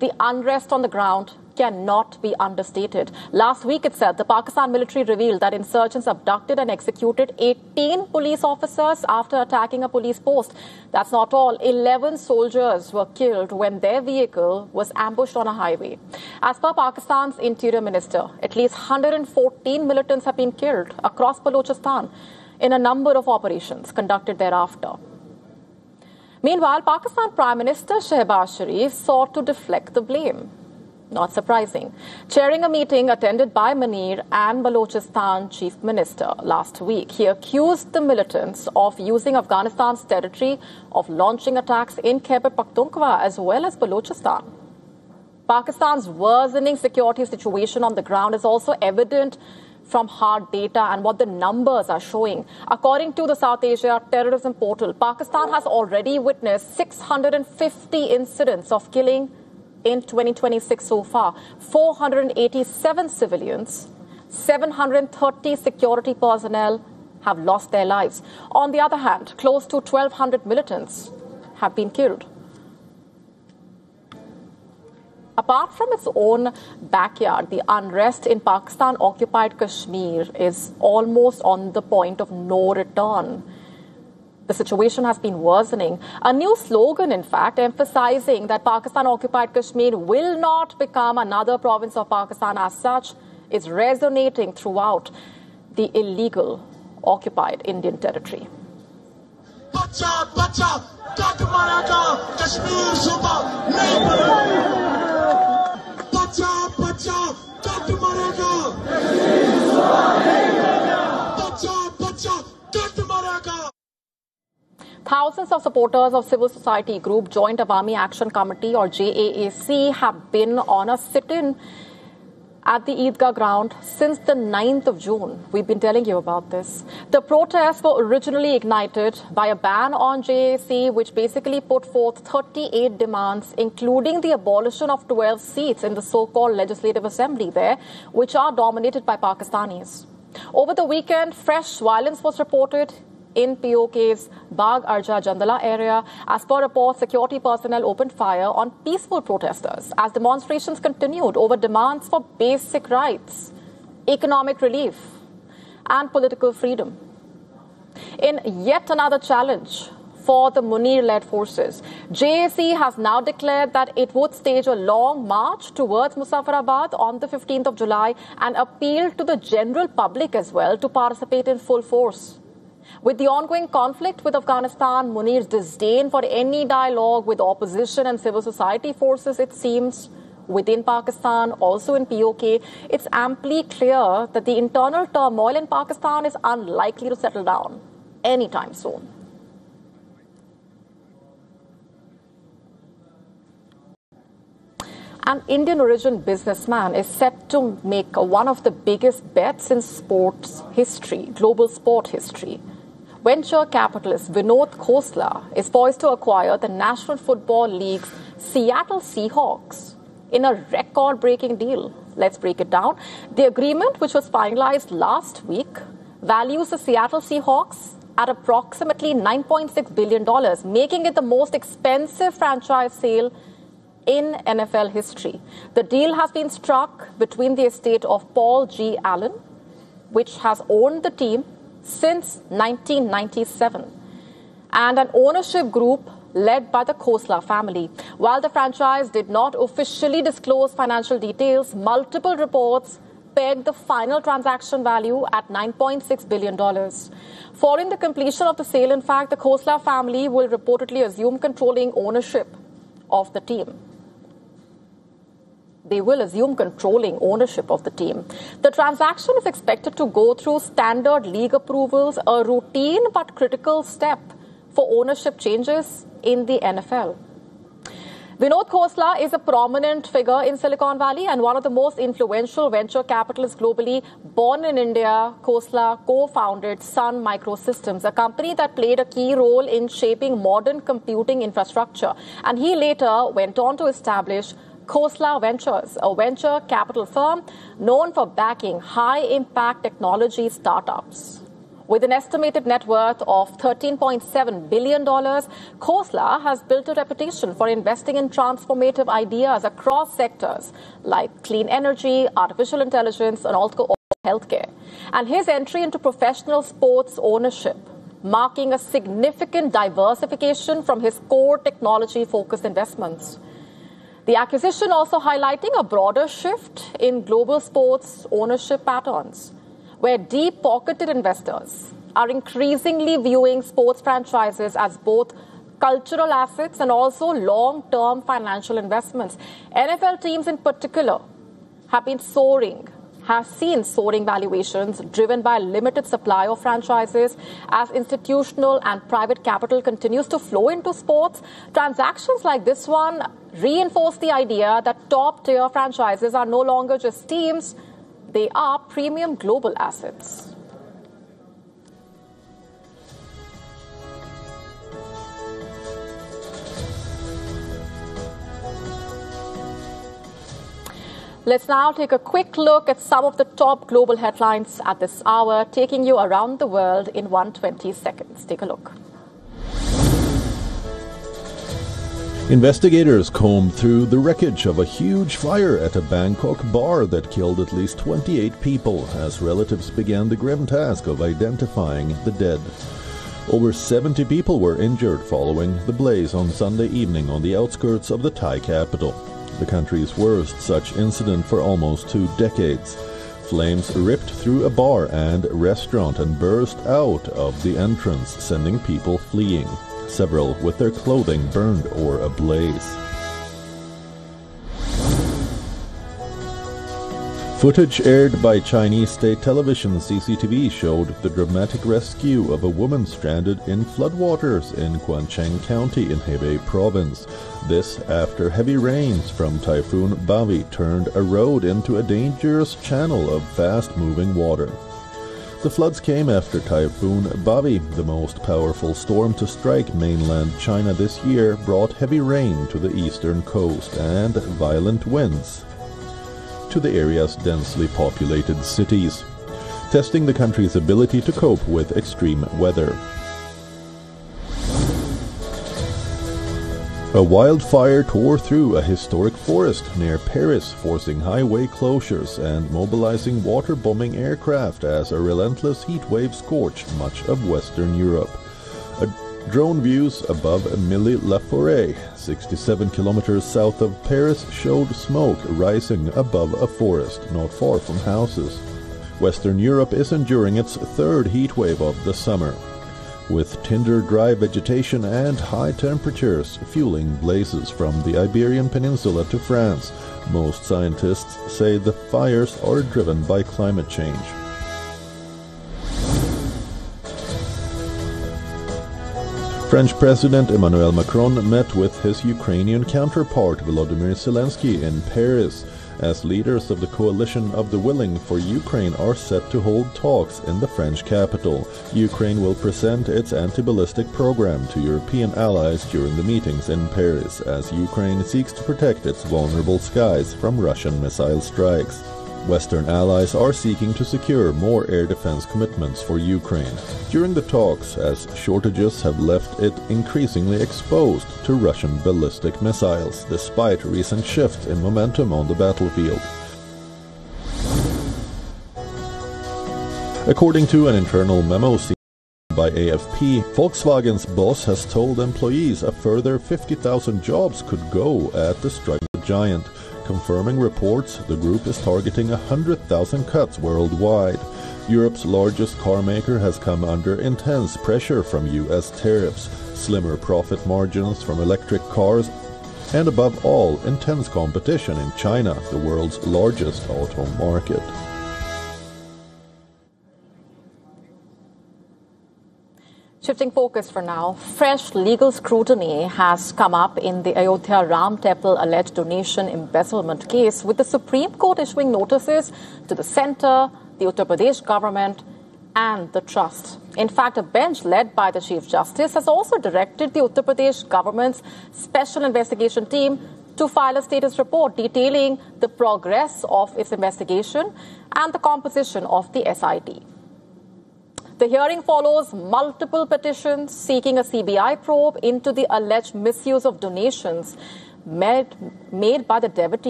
The unrest on the ground cannot be understated. Last week itself, the Pakistan military revealed that insurgents abducted and executed 18 police officers after attacking a police post. That's not all. 11 soldiers were killed when their vehicle was ambushed on a highway. As per Pakistan's Interior Minister, at least 114 militants have been killed across Balochistan in a number of operations conducted thereafter. Meanwhile, Pakistan Prime Minister Shehbaz Sharif sought to deflect the blame. Not surprising. Chairing a meeting attended by Munir and Balochistan Chief Minister last week, he accused the militants of using Afghanistan's territory of launching attacks in Khyber Pakhtunkhwa as well as Balochistan. Pakistan's worsening security situation on the ground is also evident from hard data and what the numbers are showing. According to the South Asia Terrorism Portal, Pakistan has already witnessed 650 incidents of killing in 2026 so far. 487 civilians, 730 security personnel have lost their lives. On the other hand, close to 1,200 militants have been killed. Apart from its own backyard, the unrest in Pakistan-occupied Kashmir is almost on the point of no return. The situation has been worsening. A new slogan, in fact, emphasizing that Pakistan-occupied Kashmir will not become another province of Pakistan as such, is resonating throughout the illegal occupied Indian territory. Bacha, bacha, Kashmir Suba, bacha, bacha, Thousands of supporters of civil society group Joint Awami Action Committee or JAAC have been on a sit-in at the Eidgah ground since the 9th of June. We've been telling you about this. The protests were originally ignited by a ban on JAAC, which basically put forth 38 demands, including the abolition of 12 seats in the so-called Legislative Assembly there, which are dominated by Pakistanis. Over the weekend, fresh violence was reported in POK's Bagh Arja Jandala area. As per reports, security personnel opened fire on peaceful protesters as demonstrations continued over demands for basic rights, economic relief, and political freedom. In yet another challenge for the Munir-led forces, JAC has now declared that it would stage a long march towards Muzaffarabad on the 15th of July and appeal to the general public as well to participate in full force. With the ongoing conflict with Afghanistan, Munir's disdain for any dialogue with opposition and civil society forces, it seems, within Pakistan, also in POK, it's amply clear that the internal turmoil in Pakistan is unlikely to settle down anytime soon. An Indian origin businessman is set to make one of the biggest bets in sports history, global sport history. Venture capitalist Vinod Khosla is poised to acquire the National Football League's Seattle Seahawks in a record-breaking deal. Let's break it down. The agreement, which was finalized last week, values the Seattle Seahawks at approximately $9.6 billion, making it the most expensive franchise sale in NFL history. The deal has been struck between the estate of Paul G. Allen, which has owned the team since 1997, and an ownership group led by the Khosla family. While the franchise did not officially disclose financial details, multiple reports pegged the final transaction value at $9.6 billion. Following the completion of the sale, in fact, the Khosla family will reportedly assume controlling ownership of the team. They will assume controlling ownership of the team. The transaction is expected to go through standard league approvals, a routine but critical step for ownership changes in the NFL. Vinod Khosla is a prominent figure in Silicon Valley and one of the most influential venture capitalists globally. Born in India, Khosla co-founded Sun Microsystems, a company that played a key role in shaping modern computing infrastructure. And he later went on to establish Khosla Ventures, a venture capital firm known for backing high-impact technology startups. With an estimated net worth of $13.7 billion, Khosla has built a reputation for investing in transformative ideas across sectors like clean energy, artificial intelligence, and also healthcare. And his entry into professional sports ownership, marking a significant diversification from his core technology-focused investments. The acquisition also highlighting a broader shift in global sports ownership patterns, where deep-pocketed investors are increasingly viewing sports franchises as both cultural assets and also long-term financial investments. NFL teams in particular have seen soaring valuations driven by a limited supply of franchises as institutional and private capital continues to flow into sports. Transactions like this one reinforce the idea that top-tier franchises are no longer just teams, they are premium global assets. Let's now take a quick look at some of the top global headlines at this hour, taking you around the world in 120 seconds. Take a look. Investigators combed through the wreckage of a huge fire at a Bangkok bar that killed at least 28 people as relatives began the grim task of identifying the dead. Over 70 people were injured following the blaze on Sunday evening on the outskirts of the Thai capital, the country's worst such incident for almost 2 decades. Flames ripped through a bar and restaurant and burst out of the entrance, sending people fleeing, several with their clothing burned or ablaze. Footage aired by Chinese state television CCTV showed the dramatic rescue of a woman stranded in floodwaters in Quancheng County in Hebei Province. This after heavy rains from Typhoon Bavi turned a road into a dangerous channel of fast-moving water. The floods came after Typhoon Bavi, the most powerful storm to strike mainland China this year, brought heavy rain to the eastern coast and violent winds to the area's densely populated cities, testing the country's ability to cope with extreme weather. A wildfire tore through a historic forest near Paris, forcing highway closures and mobilizing water-bombing aircraft as a relentless heat wave scorched much of Western Europe. Drone views above Milly-la-Forêt, 67 kilometers south of Paris, showed smoke rising above a forest not far from houses. Western Europe is enduring its third heat wave of the summer, with tinder-dry vegetation and high temperatures fueling blazes from the Iberian Peninsula to France. Most scientists say the fires are driven by climate change. French President Emmanuel Macron met with his Ukrainian counterpart Volodymyr Zelensky in Paris, as leaders of the Coalition of the Willing for Ukraine are set to hold talks in the French capital. Ukraine will present its anti-ballistic program to European allies during the meetings in Paris, as Ukraine seeks to protect its vulnerable skies from Russian missile strikes. Western allies are seeking to secure more air defense commitments for Ukraine during the talks, as shortages have left it increasingly exposed to Russian ballistic missiles, despite recent shifts in momentum on the battlefield. According to an internal memo seen by AFP, Volkswagen's boss has told employees a further 50,000 jobs could go at the struggling giant. Confirming reports, the group is targeting 100,000 cuts worldwide. Europe's largest car maker has come under intense pressure from U.S. tariffs, slimmer profit margins from electric cars, and above all, intense competition in China, the world's largest auto market. Shifting focus for now, fresh legal scrutiny has come up in the Ayodhya Ram Temple alleged donation embezzlement case, with the Supreme Court issuing notices to the centre, the Uttar Pradesh government and the trust. In fact, a bench led by the Chief Justice has also directed the Uttar Pradesh government's special investigation team to file a status report detailing the progress of its investigation and the composition of the SIT. The hearing follows multiple petitions seeking a CBI probe into the alleged misuse of donations made by the devotees.